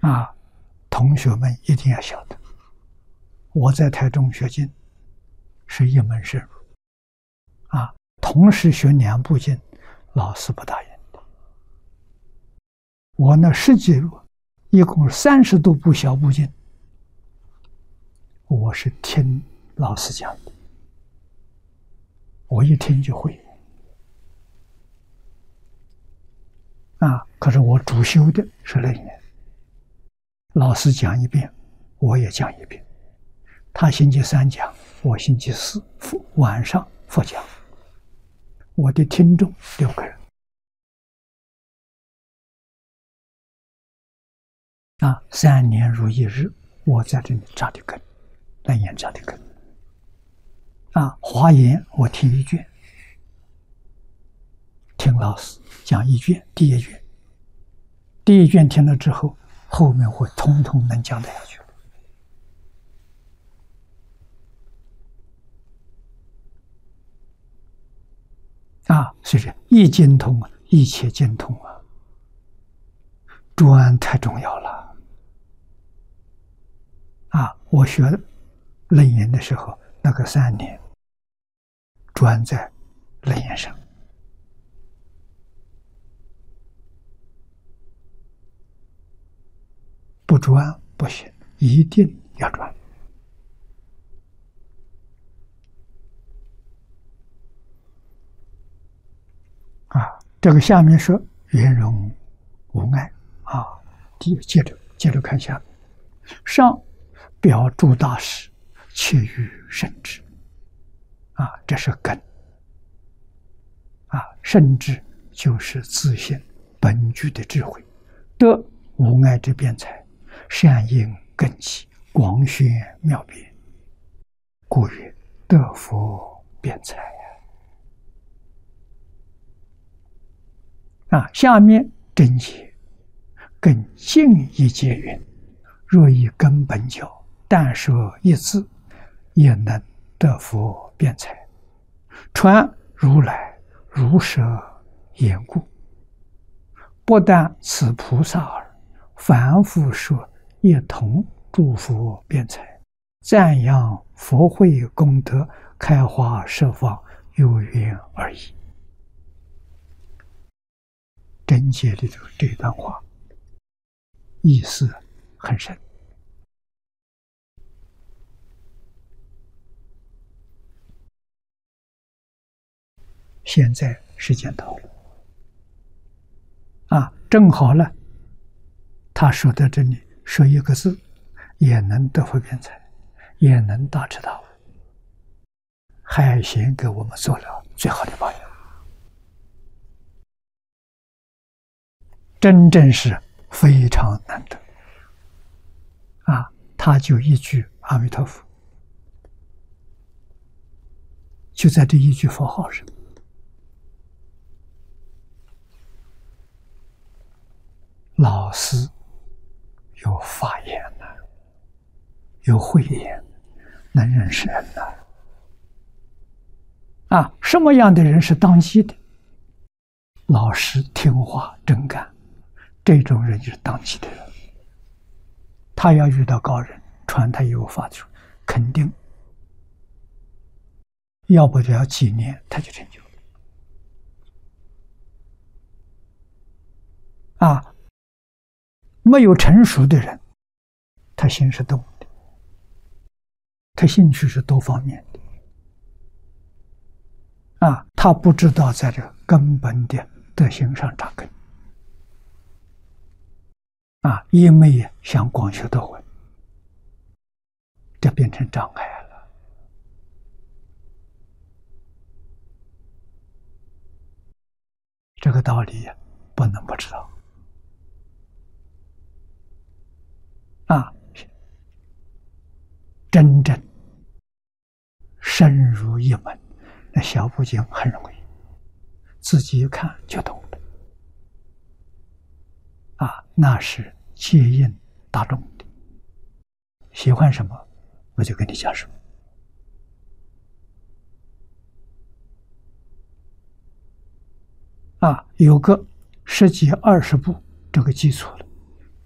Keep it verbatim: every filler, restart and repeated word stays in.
啊，同学们一定要晓得，我在台中学经是一门深入啊，同时学两部经，老师不答应的。我那十几路，一共三十多部小部经，我是听老师讲的，我一听就会。啊，可是我主修的是楞严，老师讲一遍，我也讲一遍。他星期三讲，我星期四晚上复讲。我的听众六个人。啊，三年如一日，我在这里扎的根，楞严扎的根。啊，华严我听一卷，听老师讲一卷，第一卷，第一卷听了之后，后面会通通能讲得下去。啊，所以说一精通啊，一切精通啊，专太重要了。啊，我学楞严的时候，那个三年，专在楞严上。不专不行，一定要专。啊，这个下面说圆融无碍啊，接接着接着看下面，上表诸大师，切于圣智啊，这是根啊，圣智就是自性本具的智慧，得无碍之辩才，善应根器，广宣妙辩，故曰得佛辩才啊。下面真解更进一节云：若以根本教，但说一字，也能得佛辩才。传如来如实言故，不但此菩萨耳，凡复说也同诸佛辩才，赞扬佛慧功德，开花设法，有缘而已。真解里头这段话意思很深。现在时间到了啊，正好了。他说到这里，说一个字，也能得佛辩才，也能大彻大悟，还先给我们做了最好的榜样，真正是非常难得啊！他就一句阿弥陀佛，就在这一句佛号上。老师有法眼呐，有慧眼，能认识人呐。啊，什么样的人是当机的？老实听话真干，这种人就是当机的人。他要遇到高人传他有法术，肯定要不了几年他就成就了。啊，没有成熟的人，他心是动的，他兴趣是多方面的。啊，他不知道在这根本的德行上扎根。啊，一昧想广修德慧，这变成障碍了。这个道理不能不知道。啊，真正深入一门，那小部经很容易，自己一看就懂了。啊，那是接应大众的，喜欢什么，我就跟你讲什么。啊，有个十几二十部这个基础了，